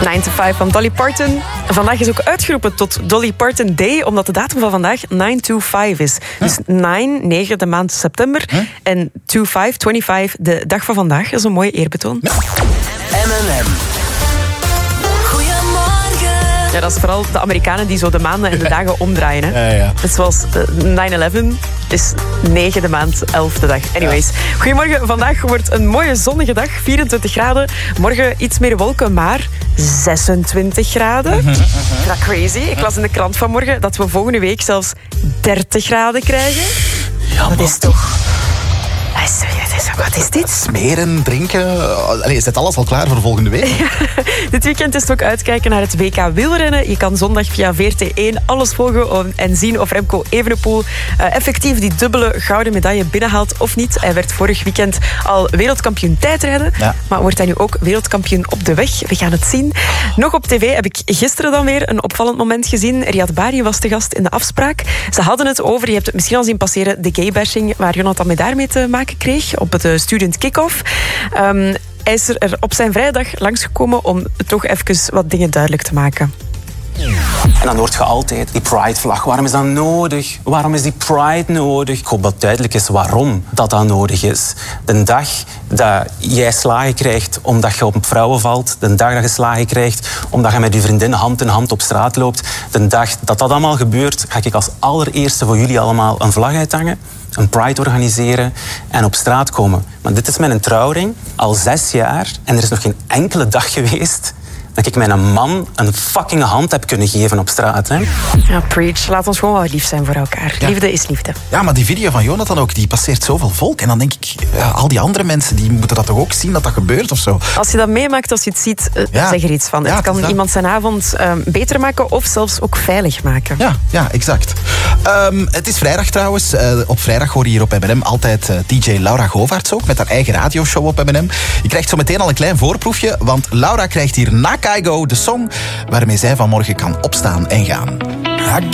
9 to 5 van Dolly Parton. Vandaag is ook uitgeroepen tot Dolly Parton Day, omdat de datum van vandaag 9-2-5 is. Dus 9 de maand september. En 25 de dag van vandaag. Dat is een mooie eerbetoon. M&M. Ja, dat is vooral de Amerikanen die zo de maanden en de dagen omdraaien. Hè. Ja. Net zoals 9/11 is 9 de maand, 11e dag. Anyways, goedemorgen. Vandaag wordt een mooie zonnige dag, 24 graden. Morgen iets meer wolken, maar 26 graden. Is dat crazy? Ik las in de krant vanmorgen dat we volgende week zelfs 30 graden krijgen. Ja, dat is toch... Wat is dit? Smeren, drinken. Allee, is dit alles al klaar voor volgende week? Dit weekend is het ook uitkijken naar het WK wielrennen. Je kan zondag via VRT1 alles volgen en zien of Remco Evenepoel effectief die dubbele gouden medaille binnenhaalt of niet. Hij werd vorig weekend al wereldkampioen tijdrijden, maar wordt hij nu ook wereldkampioen op de weg. We gaan het zien. Nog op tv heb ik gisteren dan weer een opvallend moment gezien. Riyad Bari was de gast in de afspraak. Ze hadden het over, je hebt het misschien al zien passeren, de gaybashing waar Jonathan mee daarmee te maken kreeg op het student kick-off. Hij is er op zijn vrijdag langsgekomen om toch even wat dingen duidelijk te maken. En dan hoort je altijd die Pride-vlag. Waarom is dat nodig? Waarom is die Pride nodig? Ik hoop dat duidelijk is waarom dat nodig is. De dag dat jij slagen krijgt omdat je op vrouwen valt, de dag dat je slagen krijgt omdat je met je vriendin hand in hand op straat loopt, de dag dat dat allemaal gebeurt, ga ik als allereerste voor jullie allemaal een vlag uithangen, een Pride organiseren en op straat komen. Maar dit is mijn trouwring, al 6 jaar, en er is nog geen enkele dag geweest dat ik mijn man een fucking hand heb kunnen geven op straat. Hè? Ja, preach. Laat ons gewoon wel lief zijn voor elkaar. Ja. Liefde is liefde. Ja, maar die video van Jonathan ook, die passeert zoveel volk. En dan denk ik, al die andere mensen, die moeten dat toch ook zien dat dat gebeurt of zo? Als je dat meemaakt, als je het ziet, zeg er iets van. Het kan iemand zijn avond beter maken of zelfs ook veilig maken. Ja, exact. Het is vrijdag trouwens. Op vrijdag hoor je hier op M&M altijd DJ Laura Govaerts ook, met haar eigen radioshow op M&M. Je krijgt zo meteen al een klein voorproefje, want Laura krijgt hier na Kaigo de song waarmee zij vanmorgen kan opstaan en gaan. I